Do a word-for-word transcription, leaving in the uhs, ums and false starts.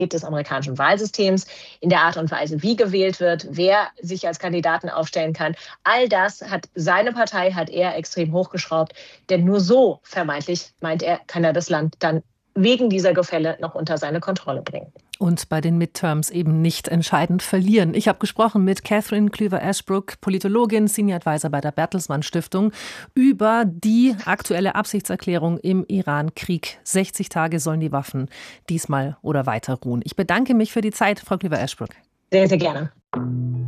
des amerikanischen Wahlsystems, in der Art und Weise, wie gewählt wird, wer sich als Kandidaten aufstellen kann. All das hat seine Partei, hat er extrem hochgeschraubt. Denn nur so, vermeintlich, meint er, kann er das Land dann wegen dieser Gefälle noch unter seine Kontrolle bringen. Und bei den Midterms eben nicht entscheidend verlieren. Ich habe gesprochen mit Catherine Cleaver-Ashbrook, Politologin, Senior Advisor bei der Bertelsmann Stiftung, über die aktuelle Absichtserklärung im Iran-Krieg. sechzig Tage sollen die Waffen diesmal oder weiter ruhen. Ich bedanke mich für die Zeit, Frau Cleaver-Ashbrook. Sehr, sehr gerne.